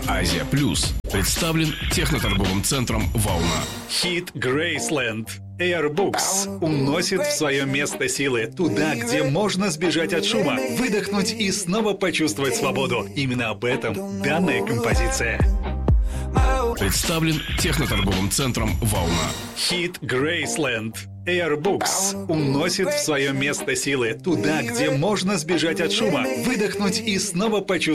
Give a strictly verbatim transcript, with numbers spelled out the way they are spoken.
Азия Плюс представлен техноторговым центром «Волна». Хит Graceland. Airbooks уносит в свое место силы туда, где можно сбежать от шума, выдохнуть и снова почувствовать свободу. Именно об этом данная композиция. Представлен техноторговым центром «Волна». Хит Graceland. Airbooks уносит в свое место силы туда, где можно сбежать от шума, выдохнуть и снова почувствовать